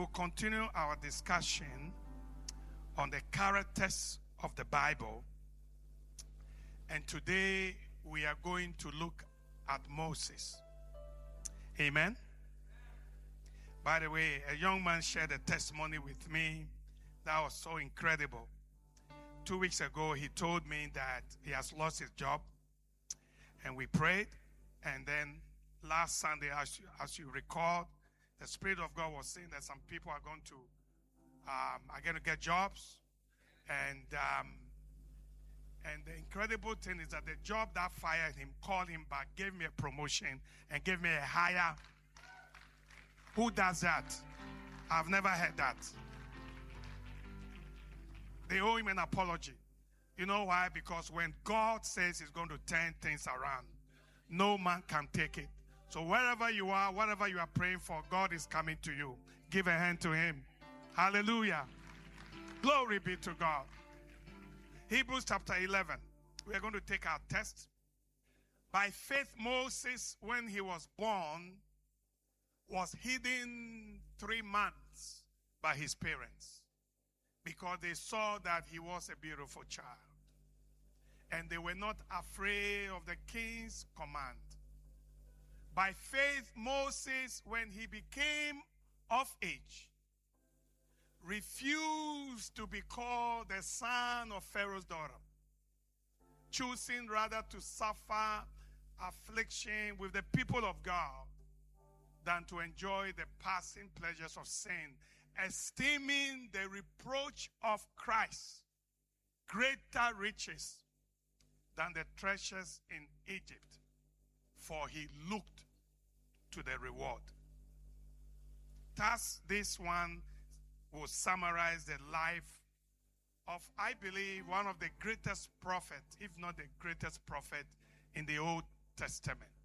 continue our discussion on the characters of the Bible. And today we are going to look at Moses. Amen. By the way, a young man shared a testimony with me that was so incredible. 2 weeks ago, he told me that he has lost his job. And we prayed. And then last Sunday, as you recall, the Spirit of God was saying that some people are going to get jobs. And the incredible thing is that the job that fired him called him back, gave me a promotion, and gave me a higher. Who does that? I've never heard that. They owe him an apology. You know why? Because when God says he's going to turn things around, no man can take it. So wherever you are, whatever you are praying for, God is coming to you. Give a hand to him. Hallelujah. Glory be to God. Hebrews chapter 11. We are going to take our text. By faith, Moses, when he was born, was hidden 3 months by his parents because they saw that he was a beautiful child. And they were not afraid of the king's command. By faith, Moses, when he became of age, refused to be called the son of Pharaoh's daughter, choosing rather to suffer affliction with the people of God than to enjoy the passing pleasures of sin, esteeming the reproach of Christ greater riches than the treasures in Egypt, for he looked to the reward. Thus, this one will summarize the life of, I believe, one of the greatest prophets, if not the greatest prophet in the Old Testament.